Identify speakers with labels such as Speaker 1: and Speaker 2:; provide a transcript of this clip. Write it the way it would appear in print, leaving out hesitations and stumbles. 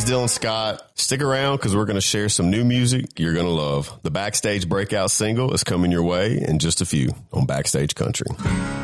Speaker 1: Dylan Scott. Stick around because we're going to share some new music you're going to love. The Backstage Breakout single is coming your way in just a few on Backstage Country.